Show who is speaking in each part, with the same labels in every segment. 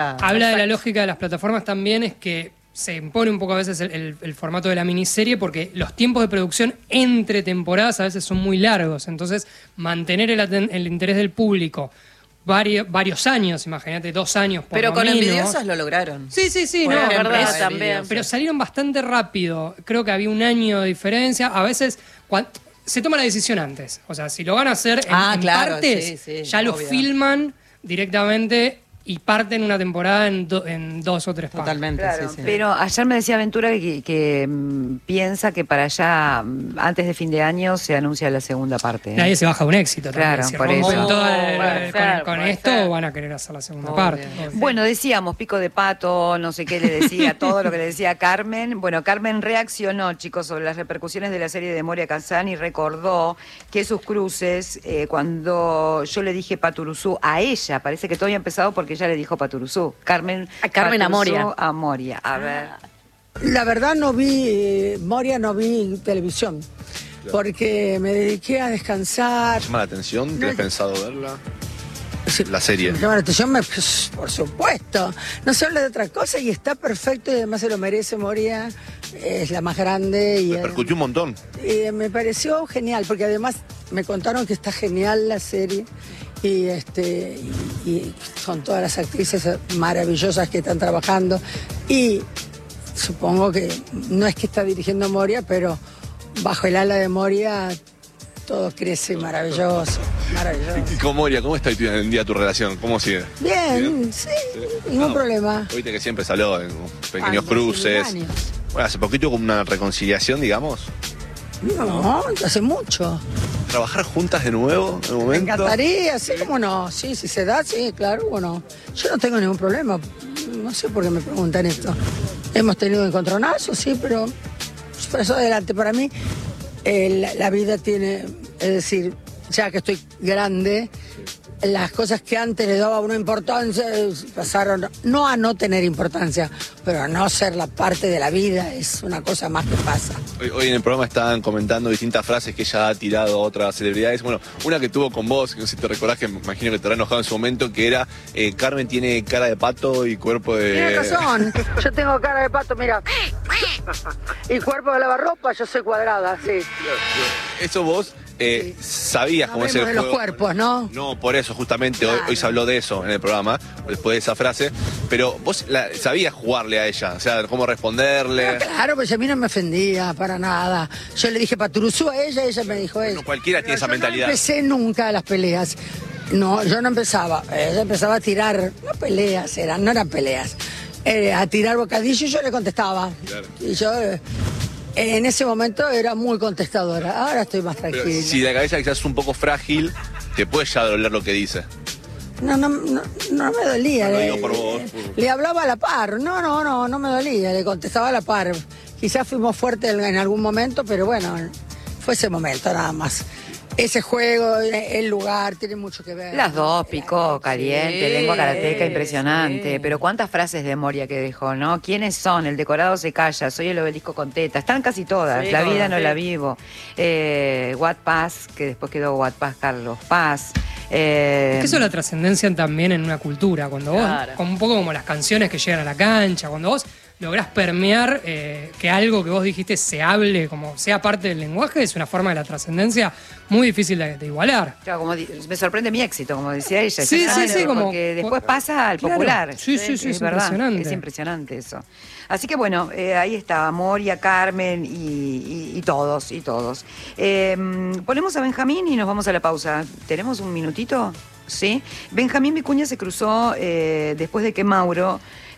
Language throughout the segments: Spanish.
Speaker 1: Habla de la lógica de las plataformas también, es que se impone un poco a veces el formato de la miniserie porque los tiempos de producción entre temporadas a veces son muy largos, entonces mantener el interés del público varios años, imagínate, 2 años por
Speaker 2: pero
Speaker 1: lo
Speaker 2: con
Speaker 1: menos.
Speaker 2: Envidiosas lo lograron.
Speaker 1: Sí,
Speaker 2: Por
Speaker 1: no,
Speaker 2: verdad, también.
Speaker 1: pero salieron bastante rápido, creo que había 1 año de diferencia, a veces se toma la decisión antes, o sea, si lo van a hacer en
Speaker 2: claro,
Speaker 1: partes,
Speaker 2: sí,
Speaker 1: ya lo
Speaker 2: obvio.
Speaker 1: filman directamente y parten una temporada en 2 o 3 partes.
Speaker 2: Totalmente,
Speaker 3: Claro,
Speaker 2: sí.
Speaker 3: pero ayer me decía Ventura que piensa que para allá, antes de fin de año, se anuncia la segunda parte.
Speaker 1: Nadie se baja un éxito también.
Speaker 3: Claro,
Speaker 1: Si
Speaker 3: por
Speaker 1: rompen
Speaker 3: eso.
Speaker 1: todo con
Speaker 4: puede
Speaker 1: esto,
Speaker 4: ser.
Speaker 1: van a querer hacer la segunda
Speaker 2: Obvio.
Speaker 1: parte.
Speaker 3: Bueno, decíamos pico de pato, no sé qué le decía, todo lo que le decía Carmen. Bueno, Carmen reaccionó, chicos, sobre las repercusiones de la serie de Moria Kazan y recordó que sus cruces, cuando yo le dije Paturuzú a ella, parece que todo había empezado porque ella le dijo Paturuzú. Carmen
Speaker 2: Carmen a Moria.
Speaker 3: A Moria, a ver.
Speaker 5: La verdad no vi Moria, no vi televisión, porque me dediqué a descansar.
Speaker 6: ¿Llama la atención? ¿Tienes pensado verla?
Speaker 5: Sí,
Speaker 6: La serie.
Speaker 5: me llama la atención, por supuesto. No se habla de otra cosa y está perfecto y además se lo merece Moria. Es la más grande y
Speaker 6: Repercutió un montón.
Speaker 5: me pareció genial, porque además me contaron que está genial la serie. Y con todas las actrices maravillosas que están trabajando. Y supongo que no es que está dirigiendo Moria, pero bajo el ala de Moria todo crece maravilloso, maravilloso.
Speaker 6: Y con Moria, ¿cómo está hoy en día tu relación? ¿Cómo sigue?
Speaker 5: Bien, sí, ningún problema.
Speaker 6: Viste que siempre se habló en pequeños
Speaker 5: Ah,
Speaker 6: cruces.
Speaker 5: 1000 años.
Speaker 6: Bueno, hace poquito como una reconciliación, digamos.
Speaker 5: No, hace mucho.
Speaker 6: ¿Trabajar juntas de nuevo en el
Speaker 5: Me
Speaker 6: momento?
Speaker 5: encantaría, sí, cómo no. Sí, si se da, sí, claro, bueno. Yo no tengo ningún problema. No sé por qué me preguntan esto. Hemos tenido encontronazos, sí, pero eso adelante. Para mí, la vida tiene, es decir, ya que estoy grande, las cosas que antes le daba una importancia pasaron, no a no tener importancia, pero a no ser la parte de la vida, es una cosa más que pasa.
Speaker 6: Hoy en el programa estaban comentando distintas frases que ella ha tirado a otras celebridades. Bueno, una que tuvo con vos, que no sé si te recordás, que me imagino que te habrá enojado en su momento, que era Carmen tiene cara de pato y cuerpo de...
Speaker 5: Tienes razón, yo tengo cara de pato, mira. Y cuerpo de lavarropa, yo soy cuadrada, sí.
Speaker 6: Eso vos sabías cómo es el
Speaker 5: Hablemos de
Speaker 6: juego.
Speaker 5: los cuerpos, ¿no?
Speaker 6: No, por eso justamente
Speaker 5: Claro.
Speaker 6: hoy se habló de eso en el programa, después de esa frase, pero vos sabías jugarle a ella, o sea, cómo responderle.
Speaker 5: No, claro, pues a mí no me ofendía para nada. Yo le dije Paturuzú a ella me dijo eso.
Speaker 6: Bueno, cualquiera tiene esa mentalidad.
Speaker 5: No empecé nunca las peleas. No, yo no empezaba. Ella empezaba a tirar, no peleas eran, no eran peleas. A tirar bocadillo y yo le contestaba.
Speaker 6: Claro.
Speaker 5: Y yo en ese momento era muy contestadora. Ahora estoy más
Speaker 6: Pero
Speaker 5: tranquila.
Speaker 6: si la cabeza quizás es un poco frágil, te puede ya doler lo que dice.
Speaker 5: No me dolía.
Speaker 6: No lo digo por vos.
Speaker 5: Le hablaba a la par. No me dolía. Le contestaba a la par. Quizás fuimos fuertes en algún momento, pero bueno, fue ese momento nada más. Ese juego, el lugar, tiene mucho que ver.
Speaker 3: Las dos, picó, caliente,
Speaker 2: Sí,
Speaker 3: lengua karateca, impresionante.
Speaker 2: sí.
Speaker 3: Pero cuántas frases de Moria que dejó, ¿no? ¿Quiénes son? El decorado se calla, soy el obelisco con teta. Están casi todas.
Speaker 2: Sí,
Speaker 3: la vida
Speaker 2: todas,
Speaker 3: no
Speaker 2: sí.
Speaker 3: la vivo. Watt Paz, que después quedó Watt Paz Carlos Paz.
Speaker 1: Es que eso es la trascendencia también en una cultura, cuando vos,
Speaker 2: Claro.
Speaker 1: un poco como las canciones que llegan a la cancha, cuando vos lográs permear que algo que vos dijiste se hable, como sea parte del lenguaje, es una forma de la trascendencia muy difícil de igualar.
Speaker 3: Claro, como me sorprende mi éxito, como decía ella.
Speaker 1: Sí,
Speaker 3: Claro,
Speaker 1: sí, como-
Speaker 3: porque después pasa al
Speaker 1: Claro.
Speaker 3: popular.
Speaker 1: Sí, es
Speaker 3: verdad,
Speaker 1: impresionante.
Speaker 3: es impresionante eso. Así que bueno, ahí está Moria, Carmen y todos, y todos. Ponemos a Benjamín y nos vamos a la pausa. ¿Tenemos un minutito? Sí. Benjamín Vicuña se cruzó después de que Mauro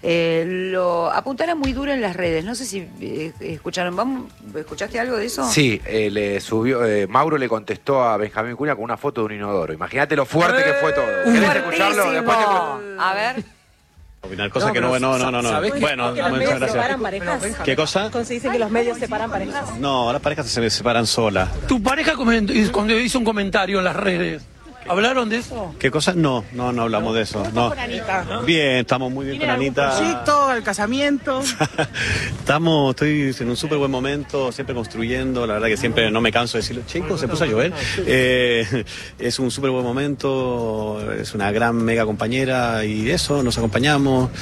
Speaker 3: lo apuntara muy duro en las redes. No sé si escucharon. ¿Escuchaste algo de eso?
Speaker 7: Sí, le subió, Mauro le contestó a Benjamín Vicuña con una foto de un inodoro. Imagínate lo fuerte que fue todo. ¿Querés escucharlo? Después te
Speaker 3: ¡Fuertísimo! A ver.
Speaker 8: Opinar cosas que no. Bueno, muchas gracias.
Speaker 4: parejas?
Speaker 8: ¿Qué cosa?
Speaker 4: Se dice que los medios separan parejas.
Speaker 8: No, las parejas se separan solas.
Speaker 9: Tu pareja cuando hizo un comentario en las redes,
Speaker 4: ¿Hablaron de eso?
Speaker 8: ¿Qué cosa? No hablamos de eso. No.
Speaker 4: Con Anita?
Speaker 8: Bien, estamos muy bien con Anita.
Speaker 4: ¿Proyecto, el casamiento?
Speaker 8: Estoy en un súper buen momento, siempre construyendo. La verdad que siempre no me canso de decirlo. Chicos, se puso a llover. Es un súper buen momento, es una gran mega compañera y eso, nos acompañamos.